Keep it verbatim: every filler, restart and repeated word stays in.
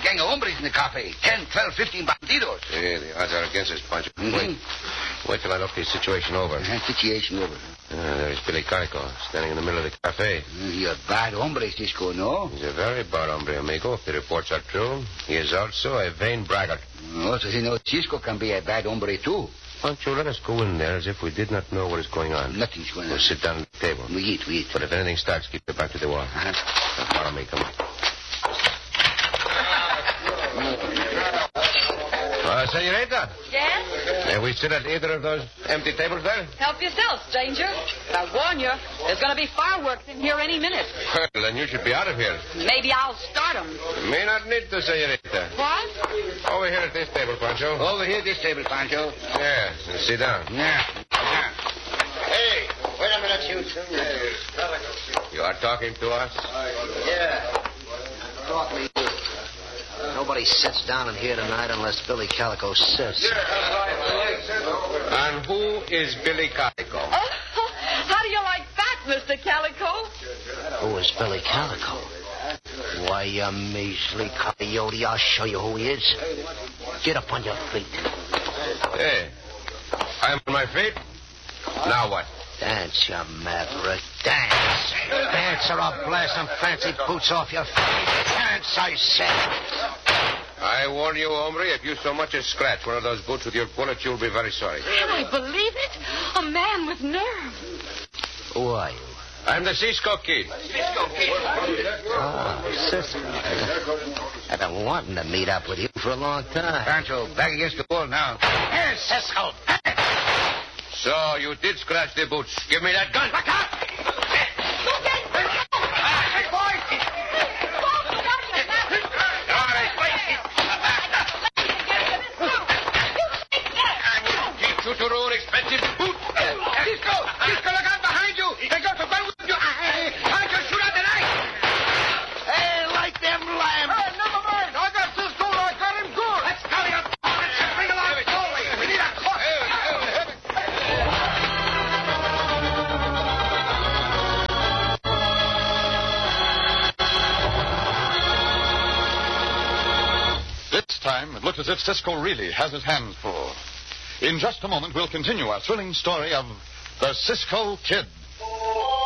gang of hombres in the cafe. Ten, twelve, fifteen bandidos. Yeah, the odds are against us, Pancho. Mm-hmm. Wait. Wait till I look the situation over. Uh, situation over. Uh, there's Billy Calico, standing in the middle of the cafe. Uh, you're a bad hombre, Cisco, no? He's a very bad hombre, amigo, if the reports are true. He is also a vain braggart. Oh, so you know Cisco can be a bad hombre, too. Pancho, let us go in there as if we did not know what is going on. Nothing's going on. We'll sit down at the table. We eat, we eat. But if anything starts, keep your back to the wall. Uh-huh. Now, follow me, come on. Uh, senorita. Yes? May we sit at either of those empty tables there? Help yourself, stranger. I warn you, there's going to be fireworks in here any minute. Well, then you should be out of here. Maybe I'll start them. May not need to, senorita. What? Over here at this table, Pancho. Over here, this table, Pancho. Yes, and sit down. Yeah. yeah. Hey, wait a minute, you two. You are talking to us? Yeah. Talk me. Nobody sits down in here tonight unless Billy Calico sits. And who is Billy Calico? Oh, how do you like that, Mister Calico? Who is Billy Calico? Why, you measly coyote, I'll show you who he is. Get up on your feet. Hey, I'm on my feet. Now what? Dance, you maverick. Dance. Dance or I'll blast some fancy boots off your feet. Dance, I said. I warn you, hombre, if you so much as scratch one of those boots with your bullet, you'll be very sorry. Can I believe it? A man with nerve. Who are you? I'm the Cisco Kid. Cisco Kid. Ah, Cisco. I've been wanting to meet up with you for a long time. Pancho, back against the wall now. Hey, Cisco. So you did scratch the boots. Give me that gun. Back up! Shoot your own expensive boot. Cisco! Cisco, look out behind you! They got to gun with you! I'll just shoot out the knife! Hey, like them lambs. Hey, never mind! I got Cisco, I got him good! Let's go, you... Let's bring along the doorway! We need a cook! This time, it looks as if Cisco really has his hands full. In just a moment, we'll continue our thrilling story of the Cisco Kid.